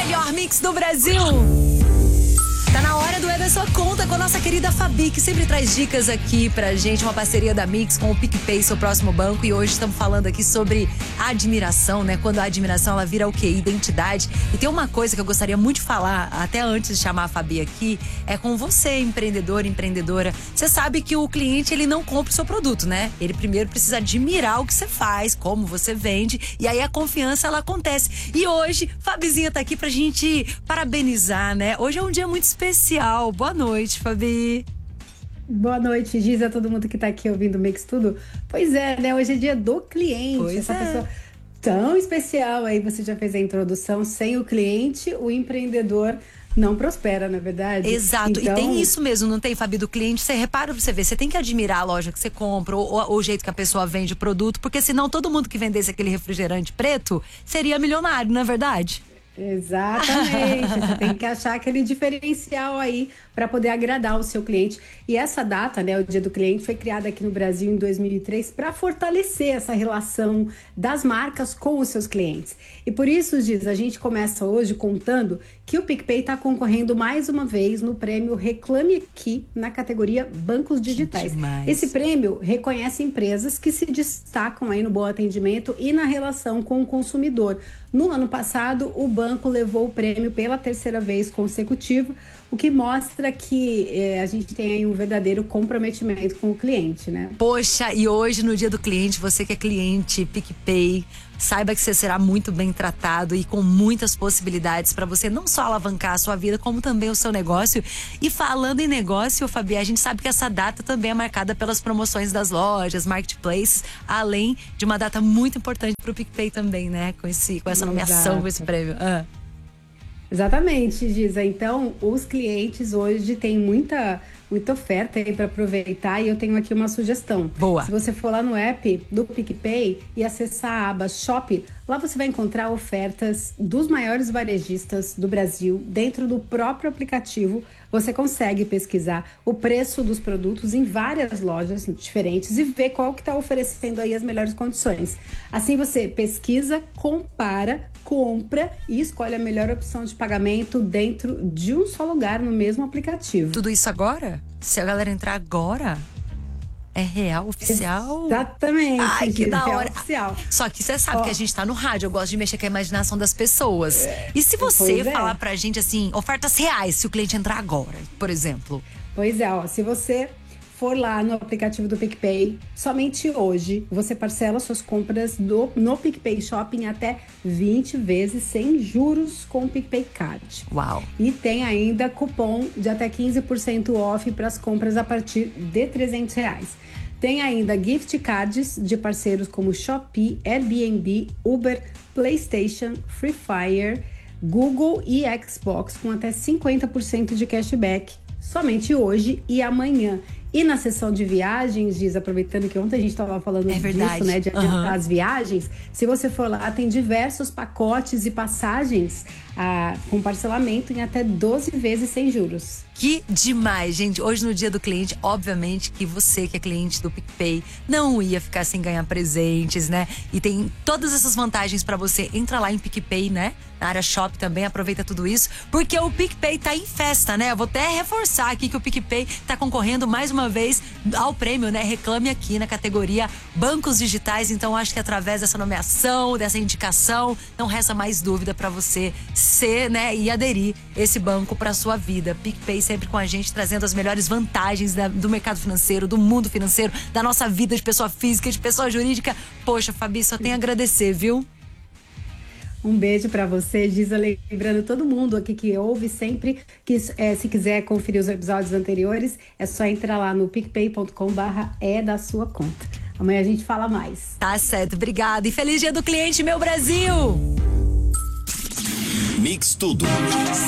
melhor mix do Brasil. Tá na hora do É da Sua Conta com a nossa querida Fabi, que sempre traz dicas aqui pra gente, uma parceria da Mix com o PicPay, seu próximo banco. E hoje estamos falando aqui sobre admiração, né? Quando a admiração, ela vira o quê? Identidade. E tem uma coisa que eu gostaria muito de falar, até antes de chamar a Fabi aqui, é com você, empreendedor, empreendedora. Você sabe que o cliente, ele não compra o seu produto, né? Ele primeiro precisa admirar o que você faz, como você vende, e aí a confiança, ela acontece. E hoje, Fabizinha tá aqui pra gente parabenizar, né? Hoje é um dia muito especial. Boa noite, Fabi. Boa noite, Giz, a todo mundo que tá aqui ouvindo o Mix Tudo. Pois é, né? Hoje é dia do cliente. Pois essa é. pessoa tão especial aí, você já fez a introdução. Sem o cliente, o empreendedor não prospera, na é verdade? Exato, então... e tem isso mesmo, não tem, Fabi, do cliente? Você repara pra você ver, você tem que admirar a loja que você compra, ou o jeito que a pessoa vende o produto, porque senão todo mundo que vendesse aquele refrigerante preto seria milionário, não é verdade? Exatamente, você tem que achar aquele diferencial aí para poder agradar o seu cliente. E essa data, né, o Dia do Cliente, foi criada aqui no Brasil em 2003 para fortalecer essa relação das marcas com os seus clientes. E por isso, Giz, a gente começa hoje contando que o PicPay está concorrendo mais uma vez no prêmio Reclame Aqui, na categoria Bancos Digitais. Esse prêmio reconhece empresas que se destacam aí no bom atendimento e na relação com o consumidor. No ano passado, o banco levou o prêmio pela terceira vez consecutiva, o que mostra que a gente tem aí um verdadeiro comprometimento com o cliente, né? Poxa, e hoje, no Dia do Cliente, você que é cliente PicPay, saiba que você será muito bem tratado e com muitas possibilidades para você não só alavancar a sua vida, como também o seu negócio. E falando em negócio, Fabi, a gente sabe que essa data também é marcada pelas promoções das lojas, marketplaces, além de uma data muito importante para o PicPay também, né? Com essa nomeação, com esse prêmio. Exatamente, Giza. Então, os clientes hoje têm muita oferta aí para aproveitar, e eu tenho aqui uma sugestão. Boa. Se você for lá no app do PicPay e acessar a aba Shop, lá você vai encontrar ofertas dos maiores varejistas do Brasil dentro do próprio aplicativo. Você consegue pesquisar o preço dos produtos em várias lojas diferentes e ver qual que está oferecendo aí as melhores condições. Assim você pesquisa, compara, compra e escolhe a melhor opção de pagamento dentro de um só lugar no mesmo aplicativo. Tudo isso agora? Se a galera entrar agora, é real, oficial? Exatamente. Ai, que da hora. Oficial. Só que você sabe que a gente tá no rádio, eu gosto de mexer com a imaginação das pessoas. E se você falar pra gente, assim, ofertas reais, se o cliente entrar agora, por exemplo? Pois é, se você for lá no aplicativo do PicPay, somente hoje você parcela suas compras no PicPay Shopping até 20 vezes sem juros com o PicPay Card. Uau! E tem ainda cupom de até 15% off para as compras a partir de R$300. Tem ainda gift cards de parceiros como Shopee, Airbnb, Uber, PlayStation, Free Fire, Google e Xbox com até 50% de cashback somente hoje e amanhã. E na sessão de viagens, Giz, aproveitando que ontem a gente estava falando disso, né, de adiantar as viagens, se você for lá, tem diversos pacotes e passagens com parcelamento em até 12 vezes sem juros. Que demais, gente. Hoje no Dia do Cliente, obviamente que você que é cliente do PicPay não ia ficar sem ganhar presentes, né? E tem todas essas vantagens pra você. Entra lá em PicPay, né? Na área Shop também, aproveita tudo isso, porque o PicPay tá em festa, né? Eu vou até reforçar aqui que o PicPay tá concorrendo mais uma vez ao prêmio, né? Reclame Aqui na categoria Bancos Digitais. Então acho que através dessa nomeação, dessa indicação, não resta mais dúvida pra você ser, né, e aderir esse banco pra sua vida. PicPay sempre com a gente, trazendo as melhores vantagens do mercado financeiro, do mundo financeiro, da nossa vida de pessoa física, de pessoa jurídica. Poxa, Fabi, só tenho a agradecer, viu? Um beijo pra você, Giza. Lembrando todo mundo aqui que ouve sempre que se quiser conferir os episódios anteriores, é só entrar lá no picpay.com/é da sua conta. Amanhã a gente fala mais. Tá certo, obrigada. E feliz Dia do Cliente, meu Brasil! Mix Tudo.